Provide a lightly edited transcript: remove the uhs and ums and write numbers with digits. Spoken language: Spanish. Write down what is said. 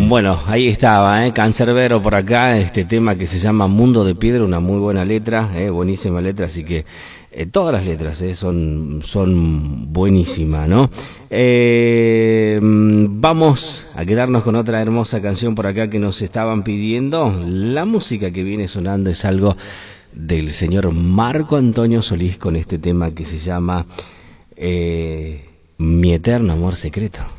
Bueno, ahí estaba, Cancerbero por acá, este tema que se llama Mundo de Piedra, una muy buena letra, buenísima letra, así que todas las letras son buenísimas, ¿no? Vamos a quedarnos con otra hermosa canción por acá que nos estaban pidiendo. La música que viene sonando es algo del señor Marco Antonio Solís con este tema que se llama Mi Eterno Amor Secreto.